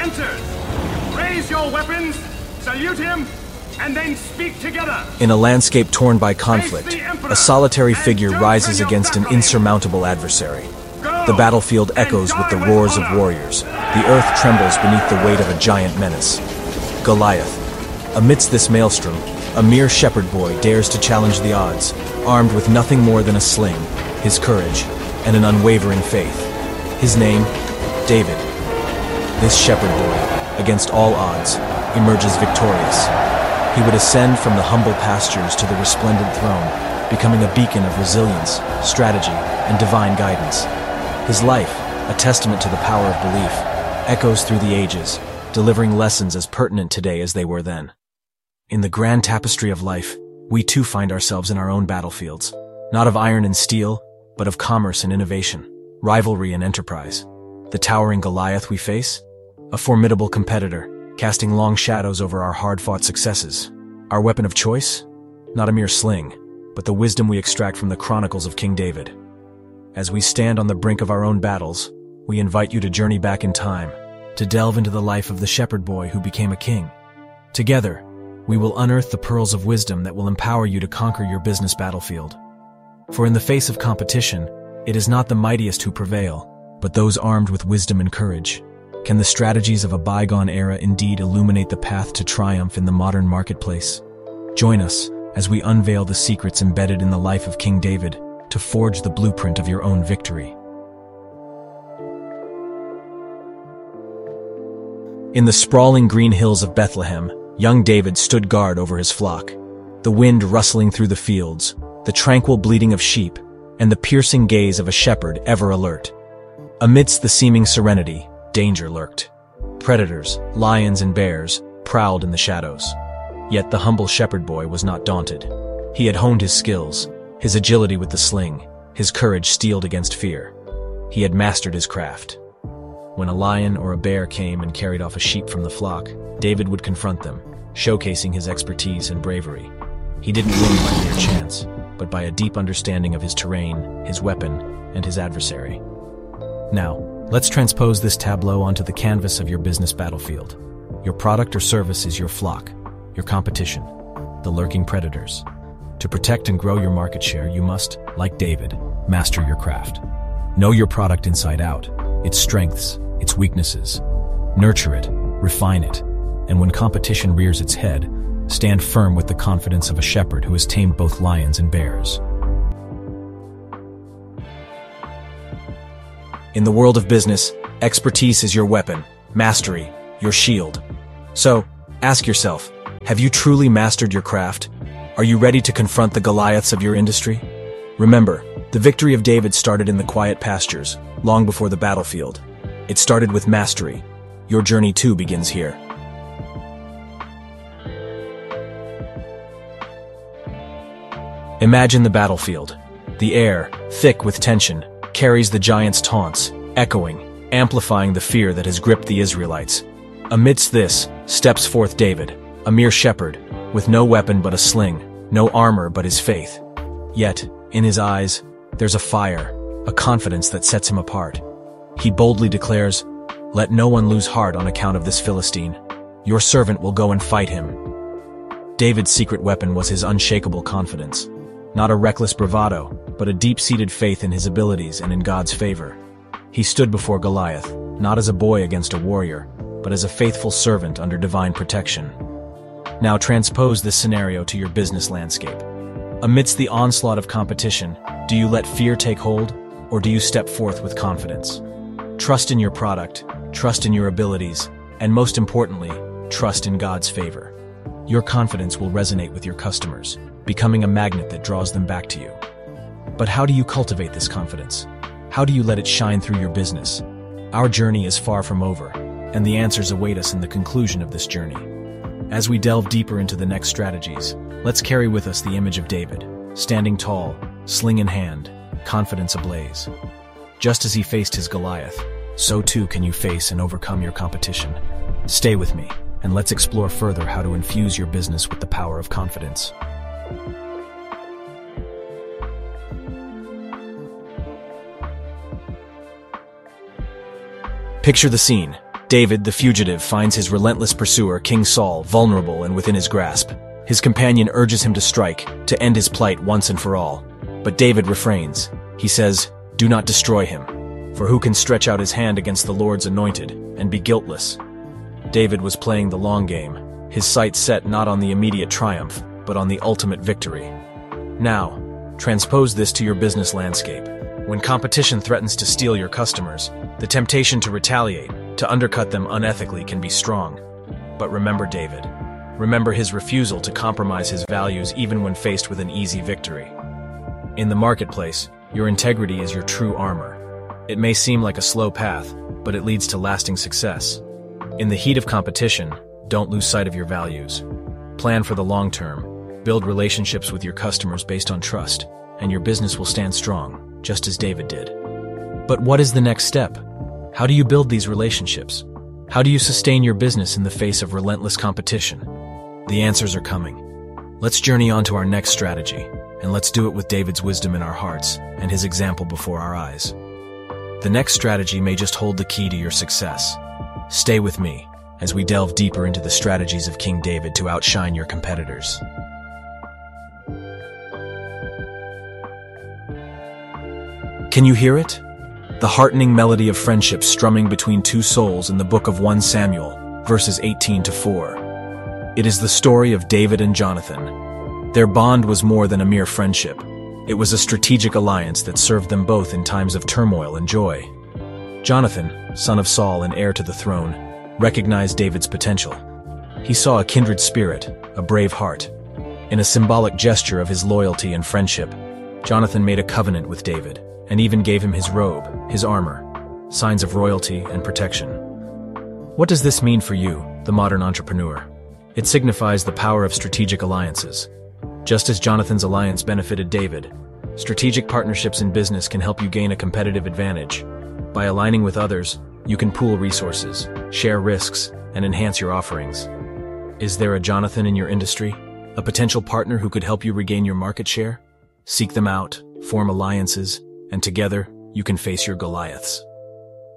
enters. Raise your weapons, salute him, and then speak together. In a landscape torn by conflict, a solitary figure rises against an insurmountable adversary. The battlefield echoes with the roars of warriors. The earth trembles beneath the weight of a giant menace. Goliath. Amidst this maelstrom, a mere shepherd boy dares to challenge the odds, armed with nothing more than a sling, his courage, and an unwavering faith. His name, David. This shepherd boy, against all odds, emerges victorious. He would ascend from the humble pastures to the resplendent throne, becoming a beacon of resilience, strategy, and divine guidance. His life, a testament to the power of belief, echoes through the ages, delivering lessons as pertinent today as they were then. In the grand tapestry of life, we too find ourselves in our own battlefields, not of iron and steel, but of commerce and innovation, rivalry and enterprise. The towering Goliath we face? A formidable competitor, casting long shadows over our hard-fought successes. Our weapon of choice? Not a mere sling, but the wisdom we extract from the chronicles of King David. As we stand on the brink of our own battles, we invite you to journey back in time, to delve into the life of the shepherd boy who became a king. Together, we will unearth the pearls of wisdom that will empower you to conquer your business battlefield. For in the face of competition, it is not the mightiest who prevail, but those armed with wisdom and courage. Can the strategies of a bygone era indeed illuminate the path to triumph in the modern marketplace? Join us as we unveil the secrets embedded in the life of King David to forge the blueprint of your own victory. In the sprawling green hills of Bethlehem, young David stood guard over his flock. The wind rustling through the fields, the tranquil bleating of sheep, and the piercing gaze of a shepherd ever alert. Amidst the seeming serenity, danger lurked. Predators, lions and bears, prowled in the shadows. Yet the humble shepherd boy was not daunted. He had honed his skills, his agility with the sling, his courage steeled against fear. He had mastered his craft. When a lion or a bear came and carried off a sheep from the flock, David would confront them, showcasing his expertise and bravery. He didn't win by mere chance, but by a deep understanding of his terrain, his weapon, and his adversary. Now, let's transpose this tableau onto the canvas of your business battlefield. Your product or service is your flock, your competition, the lurking predators. To protect and grow your market share, you must, like David, master your craft. Know your product inside out, its strengths, its weaknesses. Nurture it, refine it, and when competition rears its head, stand firm with the confidence of a shepherd who has tamed both lions and bears. In the world of business, expertise is your weapon, mastery, your shield. So, ask yourself, have you truly mastered your craft? Are you ready to confront the Goliaths of your industry? Remember, the victory of David started in the quiet pastures, long before the battlefield. It started with mastery. Your journey too begins here. Imagine the battlefield. The air, thick with tension, carries the giant's taunts, echoing, amplifying the fear that has gripped the Israelites. Amidst this, steps forth David, a mere shepherd, with no weapon but a sling, no armor but his faith. Yet, in his eyes, there's a fire, a confidence that sets him apart. He boldly declares, "Let no one lose heart on account of this Philistine. Your servant will go and fight him." David's secret weapon was his unshakable confidence. Not a reckless bravado, but a deep-seated faith in his abilities and in God's favor. He stood before Goliath, not as a boy against a warrior, but as a faithful servant under divine protection. Now transpose this scenario to your business landscape. Amidst the onslaught of competition, do you let fear take hold, or do you step forth with confidence? Trust in your product, trust in your abilities, and most importantly, trust in God's favor. Your confidence will resonate with your customers, becoming a magnet that draws them back to you. But how do you cultivate this confidence? How do you let it shine through your business? Our journey is far from over, and the answers await us in the conclusion of this journey. As we delve deeper into the next strategies, let's carry with us the image of David, standing tall, sling in hand, confidence ablaze. Just as he faced his Goliath, so too can you face and overcome your competition. Stay with me, and let's explore further how to infuse your business with the power of confidence. Picture the scene. David, the fugitive, finds his relentless pursuer, King Saul, vulnerable and within his grasp. His companion urges him to strike, to end his plight once and for all. But David refrains. He says, "Do not destroy him, for who can stretch out his hand against the Lord's anointed and be guiltless?" David was playing the long game, his sights set not on the immediate triumph, but on the ultimate victory. Now, transpose this to your business landscape. When competition threatens to steal your customers, the temptation to retaliate, to undercut them unethically can be strong. But remember David. Remember his refusal to compromise his values even when faced with an easy victory. In the marketplace, your integrity is your true armor. It may seem like a slow path, but it leads to lasting success. In the heat of competition, don't lose sight of your values. Plan for the long term, build relationships with your customers based on trust, and your business will stand strong, just as David did. But what is the next step? How do you build these relationships? How do you sustain your business in the face of relentless competition? The answers are coming. Let's journey on to our next strategy, and let's do it with David's wisdom in our hearts and his example before our eyes. The next strategy may just hold the key to your success. Stay with me as we delve deeper into the strategies of King David to outshine your competitors. Can you hear it? The heartening melody of friendship strumming between two souls in the book of 1 Samuel, verses 18-4. It is the story of David and Jonathan. Their bond was more than a mere friendship. It was a strategic alliance that served them both in times of turmoil and joy. Jonathan, son of Saul and heir to the throne, recognized David's potential. He saw a kindred spirit, a brave heart. In a symbolic gesture of his loyalty and friendship, Jonathan made a covenant with David, and even gave him his robe, his armor, signs of royalty and protection. What does this mean for you, the modern entrepreneur? It signifies the power of strategic alliances. Just as Jonathan's alliance benefited David, strategic partnerships in business can help you gain a competitive advantage. By aligning with others, you can pool resources, share risks, and enhance your offerings. Is there a Jonathan in your industry? A potential partner who could help you regain your market share? Seek them out, form alliances, and together, you can face your Goliaths.